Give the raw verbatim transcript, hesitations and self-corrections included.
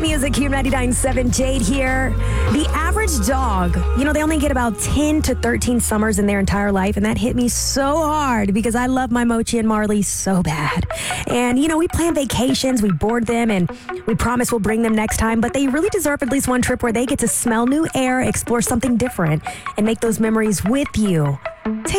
Music, Q ninety-nine point seven, Jade here. The average dog, you know, they only get about ten to thirteen summers in their entire life, and that hit me so hard because I love my Mochi and Marley so bad. And, you know, we plan vacations, we board them, and we promise we'll bring them next time, but they really deserve at least one trip where they get to smell new air, explore something different, and make those memories with you. Take